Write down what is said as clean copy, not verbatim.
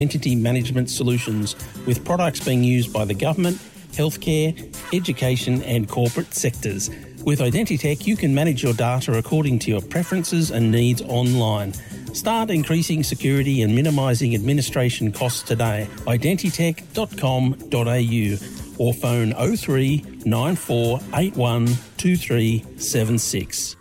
identity management solutions with products being used by the government, healthcare, education and corporate sectors. With Identitech, you can manage your data according to your preferences and needs online. Start increasing security and minimising administration costs today. Identitech.com.au or phone 03 9481 2376.